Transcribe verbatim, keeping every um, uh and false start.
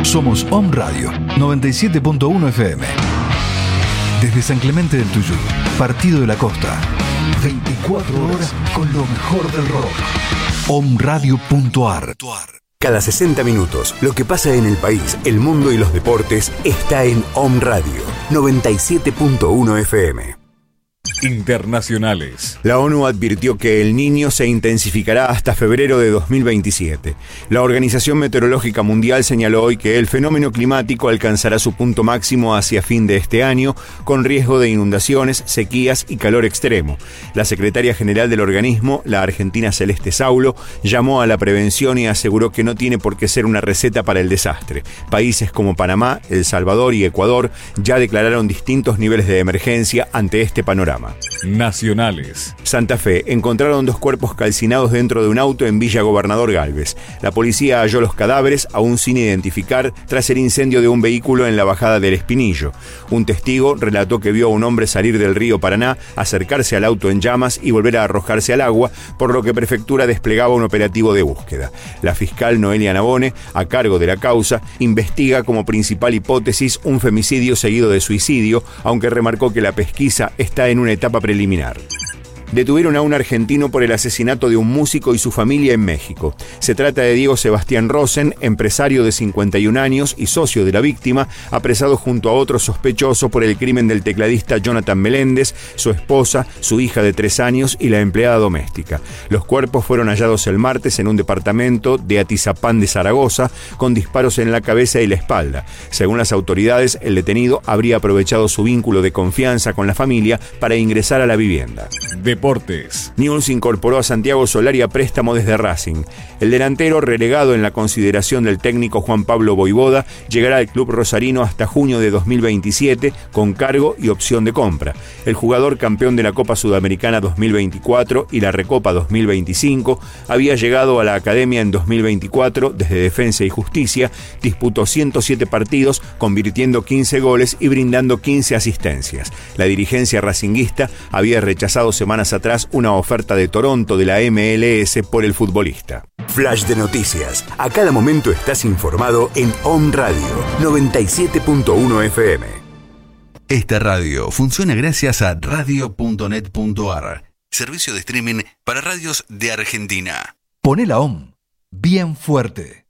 Somos Om Radio noventa y siete punto uno F M. Desde San Clemente del Tuyú, Partido de la Costa. veinticuatro horas con lo mejor del rock. om radio punto a r. Cada sesenta minutos, lo que pasa en el país, el mundo y los deportes está en Om Radio noventa y siete punto uno F M. Internacionales. La ONU advirtió que el Niño se intensificará hasta febrero de dos mil veintisiete. La Organización Meteorológica Mundial señaló hoy que el fenómeno climático alcanzará su punto máximo hacia fin de este año, con riesgo de inundaciones, sequías y calor extremo. La secretaria general del organismo, la argentina Celeste Saulo, llamó a la prevención y aseguró que no tiene por qué ser una receta para el desastre. Países como Panamá, El Salvador y Ecuador ya declararon distintos niveles de emergencia ante este panorama. Nacionales. Santa Fe. Encontraron dos cuerpos calcinados dentro de un auto en Villa Gobernador Galvez. La policía halló los cadáveres, aún sin identificar, tras el incendio de un vehículo en la bajada del Espinillo. Un testigo relató que vio a un hombre salir del río Paraná, acercarse al auto en llamas y volver a arrojarse al agua, por lo que Prefectura desplegaba un operativo de búsqueda. La fiscal Noelia Nabone, a cargo de la causa, investiga como principal hipótesis un femicidio seguido de suicidio, aunque remarcó que la pesquisa está en una etapa preliminar. Detuvieron a un argentino por el asesinato de un músico y su familia en México. Se trata de Diego Sebastián Rosen, empresario de cincuenta y un años y socio de la víctima, apresado junto a otro sospechoso por el crimen del tecladista Jonathan Meléndez, su esposa, su hija de tres años y la empleada doméstica. Los cuerpos fueron hallados el martes en un departamento de Atizapán de Zaragoza, con disparos en la cabeza y la espalda. Según las autoridades, el detenido habría aprovechado su vínculo de confianza con la familia para ingresar a la vivienda. Deportes. Newell's incorporó a Santiago Solari a préstamo desde Racing. El delantero, relegado en la consideración del técnico Juan Pablo Voivoda, llegará al club rosarino hasta junio de dos mil veintisiete con cargo y opción de compra. El jugador, campeón de la Copa Sudamericana dos mil veinticuatro y la Recopa dos mil veinticinco, había llegado a la academia en dos mil veinticuatro desde Defensa y Justicia, disputó ciento siete partidos, convirtiendo quince goles y brindando quince asistencias. La dirigencia racinguista había rechazado semanas atrás una oferta de Toronto de la M L S por el futbolista. Flash de noticias. A cada momento estás informado en Om Radio noventa y siete punto uno F M. Esta radio funciona gracias a radio punto net punto a r, servicio de streaming para radios de Argentina. Poné la O M bien fuerte.